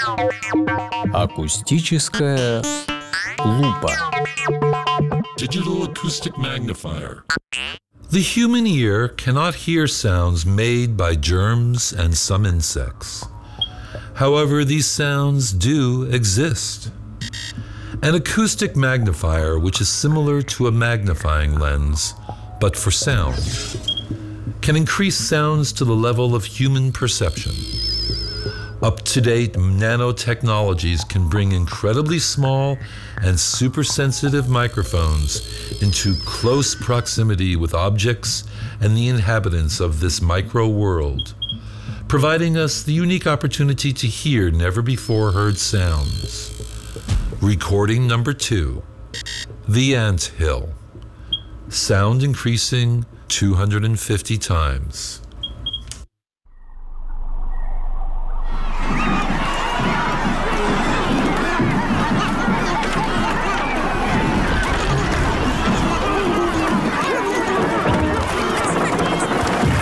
Акустическая лупа. Digital acoustic magnifier. The human ear cannot hear sounds made by germs and some insects. However, these sounds do exist. An acoustic magnifier, which is similar to a magnifying lens, but for sound, can increase sounds to the level of human perception. Up-to-date nanotechnologies can bring incredibly small and super-sensitive microphones into close proximity with objects and the inhabitants of this micro-world, providing us the unique opportunity to hear never-before-heard sounds. Recording number 2, The Ant Hill. Sound increasing 250 times.